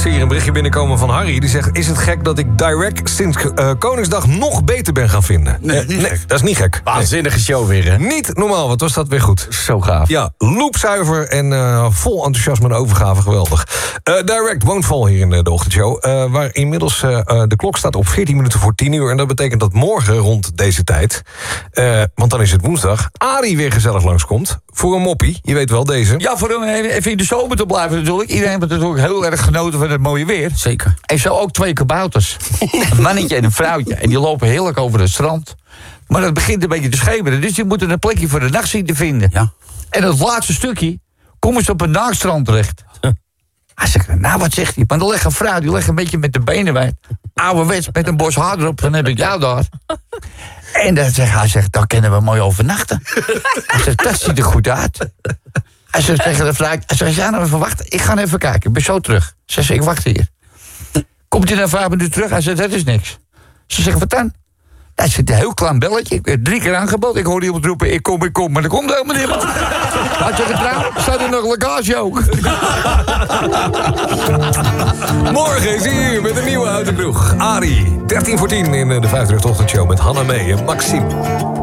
zie hier een berichtje binnenkomen van Harry. Die zegt, is het gek dat ik Direct sinds Koningsdag nog beter ben gaan vinden? Nee, dat is niet gek. Waanzinnige show weer, hè? Niet normaal, wat was dat weer goed. Zo gaaf. Ja, loopzuiver en vol enthousiasme en overgave, geweldig. Direct woont vol hier in de ochtendshow. Waar inmiddels de klok staat op 14 minuten voor 10 uur. En dat betekent dat morgen rond deze tijd, want dan is het woensdag, Arie weer gezellig langskomt. Voor een moppie, je weet wel, deze. Ja, voor even in de zomer te blijven natuurlijk. Iedereen heeft natuurlijk heel erg genoten van het mooie weer. Zeker. En zo ook 2 kabouters. Een mannetje en een vrouwtje. En die lopen heerlijk over het strand. Maar het begint een beetje te schemeren. Dus die moeten een plekje voor de nacht zien te vinden. Ja. En het laatste stukje komen ze op een naakstrand terecht. Hij zegt, nou wat zegt hij? Maar dan legt een vrouw, die legt een beetje met de benen wijd. Ouderwets, met een bos haar erop, dan heb ik jou daar. En dan zegt hij, dan kunnen we mooi overnachten. Hij zegt, dat ziet er goed uit. Hij zegt tegen de vrouw, hij zegt, ja, nou even wachten. Ik ga even kijken, ik ben zo terug. Ze zegt, ik wacht hier. Komt hij na 5 minuten terug? Hij zegt, dat is niks. Ze zegt, wat dan? Hij zit een heel klein belletje. Ik werd 3 keer aangebeld. Ik hoorde iemand roepen, ik kom. Maar er komt helemaal niemand. Hij zegt, trouw, staat er nog lekkage ook? Morgen is hij hier met een nieuwe uit de kroeg. Arie, 13 voor 10 in de 5 uur ochtendshow met Hanna Mee en Maxime.